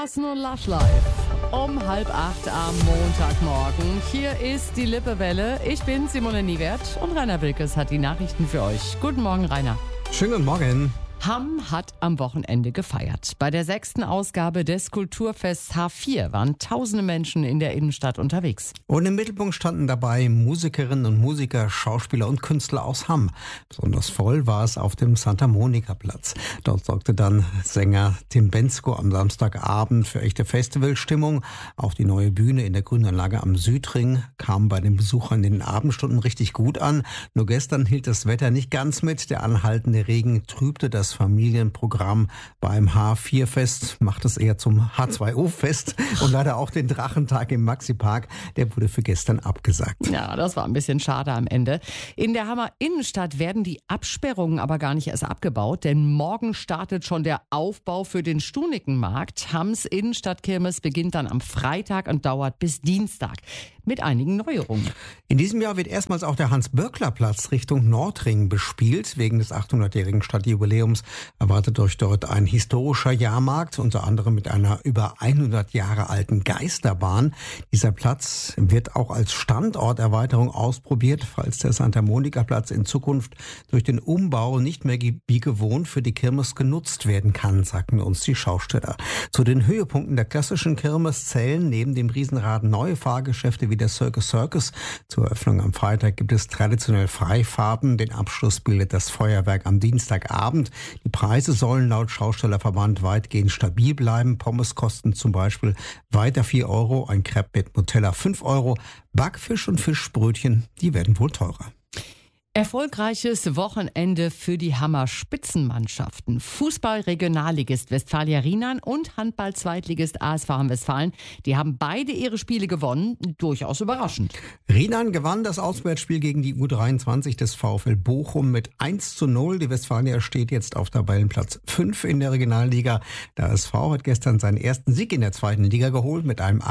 Carsten und Lush live um 7:30 am Montagmorgen. Hier ist die Lippewelle. Ich bin Simone Niewert und Rainer Wilkes hat die Nachrichten für euch. Guten Morgen, Rainer. Schönen guten Morgen. Hamm hat am Wochenende gefeiert. Bei der 6. Ausgabe des Kulturfests H4 waren tausende Menschen in der Innenstadt unterwegs. Und im Mittelpunkt standen dabei Musikerinnen und Musiker, Schauspieler und Künstler aus Hamm. Besonders voll war es auf dem Santa-Monica-Platz. Dort sorgte dann Sänger Tim Bendzko am Samstagabend für echte Festivalstimmung. Auch die neue Bühne in der Grünanlage am Südring kam bei den Besuchern in den Abendstunden richtig gut an. Nur gestern hielt das Wetter nicht ganz mit. Der anhaltende Regen trübte das Familienprogramm beim H4-Fest, macht es eher zum H2O-Fest und leider auch den Drachentag im Maxi-Park, der wurde für gestern abgesagt. Ja, das war ein bisschen schade am Ende. In der Hammer Innenstadt werden die Absperrungen aber gar nicht erst abgebaut, denn morgen startet schon der Aufbau für den Stunikenmarkt. Hamms Innenstadtkirmes beginnt dann am Freitag und dauert bis Dienstag mit einigen Neuerungen. In diesem Jahr wird erstmals auch der Hans-Böckler-Platz Richtung Nordring bespielt. Wegen des 800-jährigen Stadtjubiläums erwartet euch dort ein historischer Jahrmarkt, unter anderem mit einer über 100 Jahre alten Geisterbahn. Dieser Platz wird auch als Standorterweiterung ausprobiert, falls der Santa-Monica-Platz in Zukunft durch den Umbau nicht mehr wie gewohnt für die Kirmes genutzt werden kann, sagten uns die Schausteller. Zu den Höhepunkten der klassischen Kirmes zählen neben dem Riesenrad neue Fahrgeschäfte wie der Circus Circus. Zur Eröffnung am Freitag gibt es traditionell Freifahrten. Den Abschluss bildet das Feuerwerk am Dienstagabend. Die Preise sollen laut Schaustellerverband weitgehend stabil bleiben. Pommes kosten zum Beispiel weiter 4 €, ein Crepe mit Nutella 5 €. Backfisch und Fischbrötchen, die werden wohl teurer. Erfolgreiches Wochenende für die Hammer Spitzenmannschaften. Fußball-Regionalligist Westfalia Rienan und Handball-Zweitligist ASV Hamm-Westfalen. Die haben beide ihre Spiele gewonnen. Durchaus überraschend. Rienan gewann das Auswärtsspiel gegen die U23 des VfL Bochum mit 1:0. Die Westfalia steht jetzt auf Tabellenplatz 5 in der Regionalliga. Der ASV hat gestern seinen ersten Sieg in der zweiten Liga geholt mit einem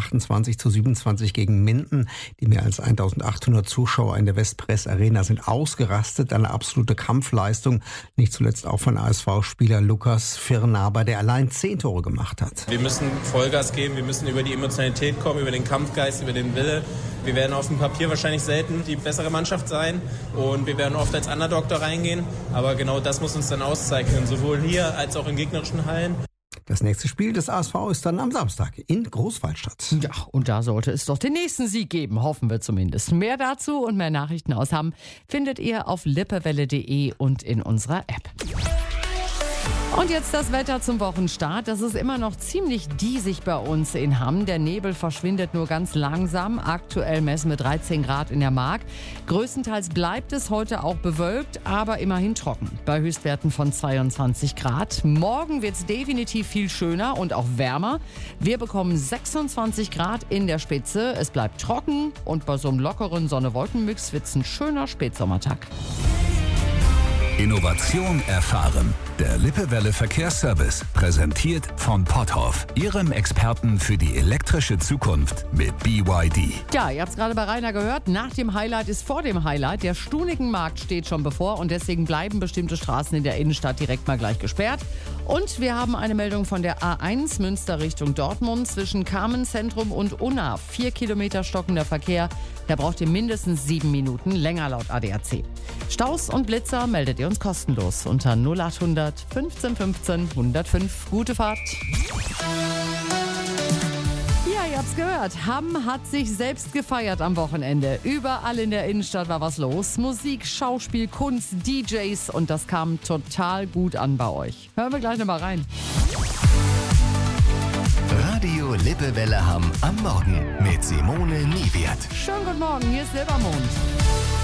28:27 gegen Minden. Die mehr als 1800 Zuschauer in der Westpress Arena sind ausgerastet, eine absolute Kampfleistung, nicht zuletzt auch von ASV-Spieler Lukas Firnaber, der allein 10 Tore gemacht hat. Wir müssen Vollgas geben, wir müssen über die Emotionalität kommen, über den Kampfgeist, über den Wille. Wir werden auf dem Papier wahrscheinlich selten die bessere Mannschaft sein und wir werden oft als Underdog da reingehen, aber genau das muss uns dann auszeichnen, sowohl hier als auch in gegnerischen Hallen. Das nächste Spiel des ASV ist dann am Samstag in Großwaldstadt. Ja, und da sollte es doch den nächsten Sieg geben, hoffen wir zumindest. Mehr dazu und mehr Nachrichten aus Hamm findet ihr auf lippewelle.de und in unserer App. Und jetzt das Wetter zum Wochenstart. Das ist immer noch ziemlich diesig bei uns in Hamm. Der Nebel verschwindet nur ganz langsam. Aktuell messen wir 13 Grad in der Mark. Größtenteils bleibt es heute auch bewölkt, aber immerhin trocken. Bei Höchstwerten von 22 Grad. Morgen wird es definitiv viel schöner und auch wärmer. Wir bekommen 26 Grad in der Spitze. Es bleibt trocken und bei so einem lockeren Sonne-Wolken-Mix wird es ein schöner Spätsommertag. Innovation erfahren. Der Lippewelle Verkehrsservice, präsentiert von Potthoff, Ihrem Experten für die elektrische Zukunft mit BYD. Ja, ihr habt es gerade bei Rainer gehört. Nach dem Highlight ist vor dem Highlight. Der Stunikenmarkt steht schon bevor und deswegen bleiben bestimmte Straßen in der Innenstadt direkt mal gleich gesperrt. Und wir haben eine Meldung von der A1 Münster Richtung Dortmund zwischen Carmen-Zentrum und Unna. 4 Kilometer stockender Verkehr. Da braucht ihr mindestens 7 Minuten länger laut ADAC. Staus und Blitzer meldet ihr uns kostenlos unter 0800 15 15 105. Gute Fahrt. Ja, ihr habt's gehört. Hamm hat sich selbst gefeiert am Wochenende. Überall in der Innenstadt war was los. Musik, Schauspiel, Kunst, DJs und das kam total gut an bei euch. Hören wir gleich nochmal rein. Radio Lippewelle Hamm am Morgen mit Simone Niewert. Schönen guten Morgen, hier ist Silbermond.